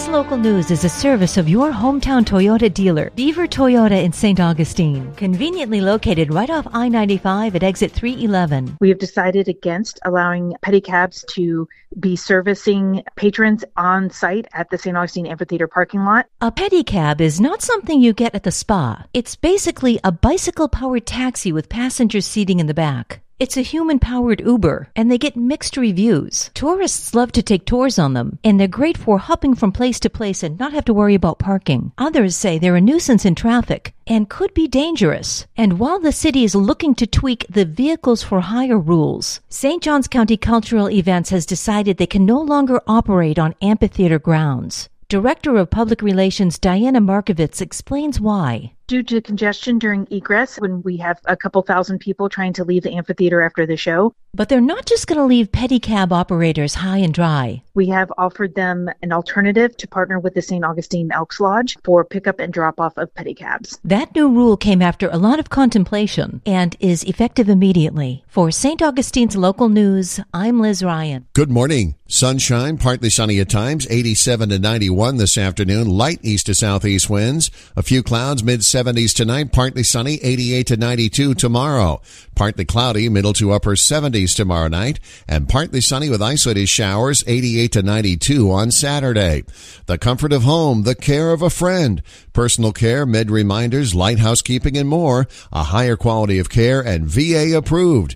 This local news is a service of your hometown Toyota dealer, Beaver Toyota in St. Augustine, conveniently located right off I-95 at exit 311. We have decided against allowing pedicabs to be servicing patrons on site at the St. Augustine Amphitheater parking lot. A pedicab is not something you get at the spa. It's basically a bicycle-powered taxi with passenger seating in the back. It's a human-powered Uber, and they get mixed reviews. Tourists love to take tours on them, and they're great for hopping from place to place and not have to worry about parking. Others say they're a nuisance in traffic and could be dangerous. And while the city is looking to tweak the vehicles for hire rules, St. Johns County Cultural Events has decided they can no longer operate on amphitheater grounds. Director of Public Relations Diana Markovitz explains why. Due to congestion during egress, when we have a couple thousand people trying to leave the amphitheater after the show. But they're not just going to leave pedicab operators high and dry. We have offered them an alternative to partner with the St. Augustine Elks Lodge for pickup and drop-off of pedicabs. That new rule came after a lot of contemplation and is effective immediately. For St. Augustine's local news, I'm Liz Ryan. Good morning. Sunshine, partly sunny at times, 87 to 91 this afternoon. Light east to southeast winds. A few clouds, mid-70s tonight. Partly sunny, 88 to 92 tomorrow. Partly cloudy, middle to upper 70s tomorrow night. And partly sunny with isolated showers, 88 to 92 on Saturday. The comfort of home, the care of a friend. Personal care, med reminders, light housekeeping, and more. A higher quality of care and VA approved.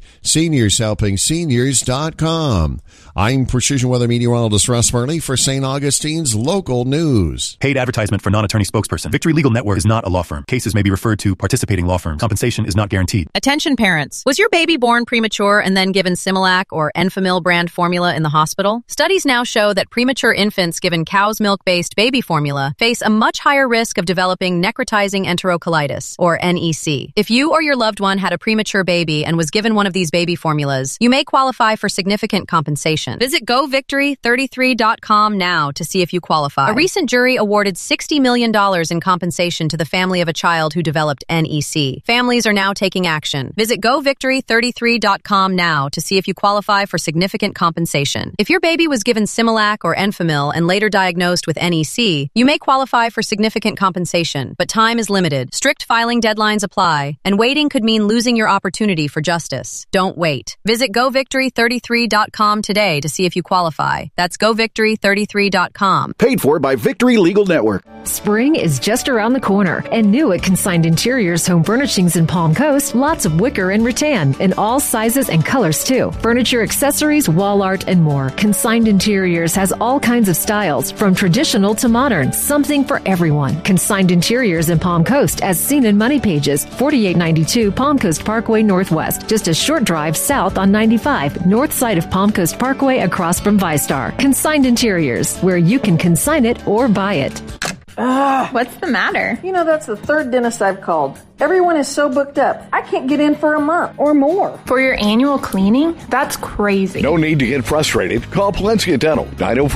SeniorsHelpingSeniors.com. I'm Precision Weather Meteorologist Russ Murley for St. Augustine's local news. Paid advertisement for non-attorney spokesperson. Victory Legal Network is not a law firm. Cases may be referred to participating law firms. Compensation is not guaranteed. Attention parents. Was your baby born premature and then given Similac or Enfamil brand formula in the hospital? Studies now show that premature infants given cow's milk-based baby formula face a much higher risk of developing necrotizing enterocolitis, or NEC. If you or your loved one had a premature baby and was given one of these baby formulas, you may qualify for significant compensation. Visit GoVictory33.com now to see if you qualify. A recent jury awarded $60 million in compensation to the family of a child who developed NEC. Families are now taking action. Visit GoVictory33.com now to see if you qualify for significant compensation. If your baby was given Similac or Enfamil and later diagnosed with NEC, you may qualify for significant compensation, but time is limited. Strict filing deadlines apply, and waiting could mean losing your opportunity for justice. Don't wait. Visit GoVictory33.com today to see if you qualify. That's GoVictory33.com. Paid for by Victory Legal Network. Spring is just around the corner, and new at Consigned Interiors Home Furnishings in Palm Coast, lots of wicker and rattan in all sizes and colors too. Furniture, accessories, wall art, and more. Consigned Interiors has all kinds of styles, from traditional to modern, something for everyone. Consigned Interiors in Palm Coast, as seen in Money Pages, 4892 Palm Coast Parkway Northwest, just a short drive south on 95, north side of Palm Coast Parkway across from ViStar. Consigned Interiors, where you can consign it or buy it. What's the matter? You know, that's the third dentist I've called. Everyone is so booked up. I can't get in for a month or more. For your annual cleaning? That's crazy. No need to get frustrated. Call Palencia Dental,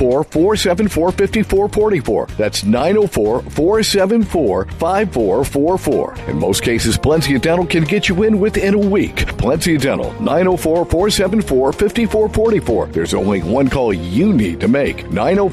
904-474-5444. That's 904-474-5444. In most cases, Palencia Dental can get you in within a week. Palencia Dental, 904-474-5444. There's only one call you need to make.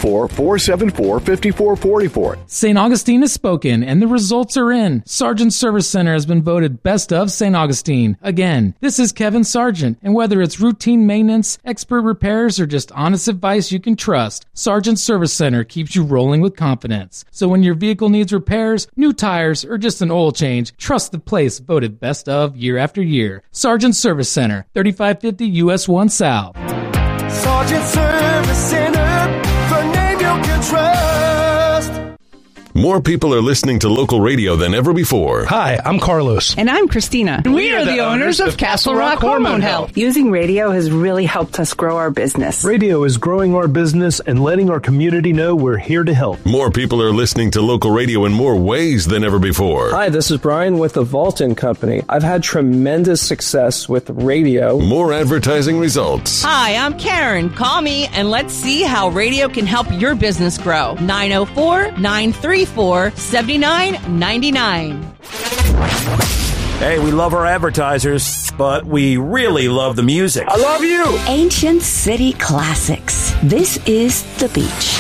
904-474-5444. St. Augustine has spoken, and the results are in. Sargent Service Center has been voted Best of St. Augustine. Again, this is Kevin Sargent, and whether it's routine maintenance, expert repairs, or just honest advice you can trust, Sargent Service Center keeps you rolling with confidence. So when your vehicle needs repairs, new tires, or just an oil change, trust the place voted Best of year after year. Sargent Service Center, 3550 US 1 South. Sargent Service Center, the name you can trust. More people are listening to local radio than ever before. Hi, I'm Carlos. And I'm Christina. We are the owners of Castle Rock Hormone Health. Using radio has really helped us grow our business. Radio is growing our business and letting our community know we're here to help. More people are listening to local radio in more ways than ever before. Hi, this is Brian with the Vaulton Company. I've had tremendous success with radio. More advertising results. Hi, I'm Karen. Call me and let's see how radio can help your business grow. 904-934-7999. Hey, we love our advertisers, but we really love the music. I love you! Ancient City Classics. This is The Beach.